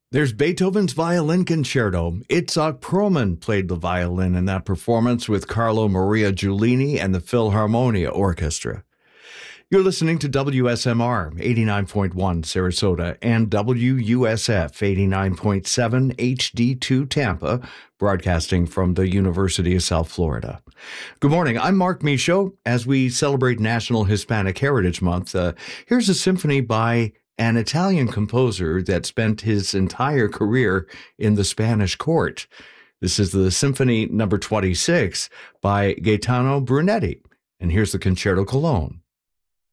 There's Beethoven's Violin Concerto. Itzhak Perlman played the violin in that performance with Carlo Maria Giulini and the Philharmonia Orchestra. You're listening to WSMR 89.1 Sarasota and WUSF 89.7 HD2 Tampa, broadcasting from the University of South Florida. Good morning. I'm Mark Michaud. As we celebrate National Hispanic Heritage Month, here's a symphony by an Italian composer that spent his entire career in the Spanish court. This is the Symphony Number 26 by Gaetano Brunetti. And here's the Concerto Cologne.